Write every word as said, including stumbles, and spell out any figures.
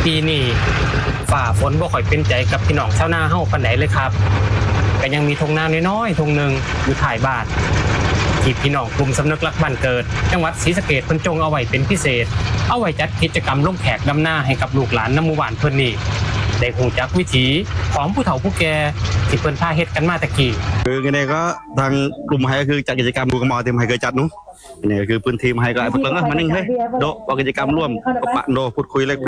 ปีนี้ฝ่าฝนบ่ค่อยเป็นใจกับพี่น้องชาวนาเฮาปานใดเลยครับก็ยังมีทงนาน้อยๆทงหนึ่งอยู่ท้ายบ้านที่พี่น้องกลุ่มสำนึกรักบ้านเกิดจังหวัดศรีสะเกษเพิ่นจงเอาไว้เป็นพิเศษเอาไว้จัดกิจกรรมลงแขกดำนาให้กับลูกหลานในหมู่บ้านเพิ่นนี่ได้ฮู้จักวิถีของผู้เฒ่าผู้แก่ที่เพิ่นพาเฮ็ดกันมาแตะกี้คือไงก็ทางกลุ่มไฮก็คือจัดกิจกรรมดูกมอเต็มไฮเคยจัดนู้นี่คือพื้นที่ไฮก็ไอ้พวกเรามานึ่งเฮ้ยโดบอกกิจกรรมร่วมกับปะโดพูดคุยแลกเปลี่ยน